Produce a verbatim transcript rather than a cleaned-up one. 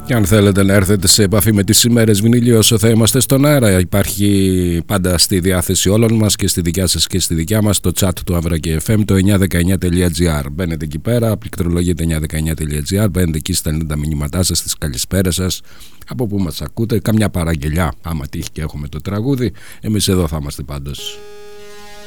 Και αν θέλετε να έρθετε σε επαφή με τις ημέρες βινίλιο όσο θα είμαστε στον αέρα, υπάρχει πάντα στη διάθεση όλων μας και στη δικιά σας και στη δικιά μας το chat του Αυρακή εφ εμ, το εννιακόσια δεκαεννιά τελεία τζι άρ. Μπαίνετε εκεί πέρα, πληκτρολογείτε εννιακόσια δεκαεννιά τελεία τζι άρ, μπαίνετε εκεί, στέλνετε τα μηνύματά σας, τις καλησπέρες σας, από που μας ακούτε, καμιά παραγγελιά, άμα τύχει και έχουμε το τραγούδι, εμείς εδώ θα είμαστε πάντως.